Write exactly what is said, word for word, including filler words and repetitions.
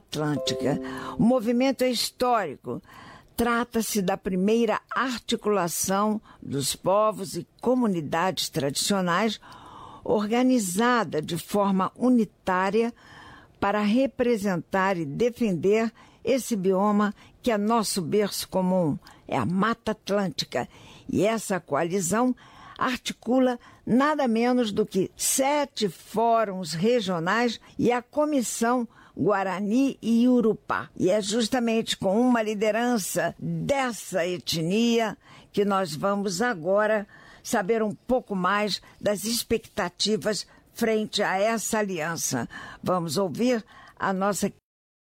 Atlântica. O movimento é histórico. Trata-se da primeira articulação dos povos e comunidades tradicionais organizada de forma unitária para representar e defender esse bioma que é nosso berço comum, é a Mata Atlântica. E essa coalizão articula nada menos do que sete fóruns regionais e a Comissão Guarani e Iorubá. E é justamente com uma liderança dessa etnia que nós vamos agora saber um pouco mais das expectativas frente a essa aliança. Vamos ouvir a nossa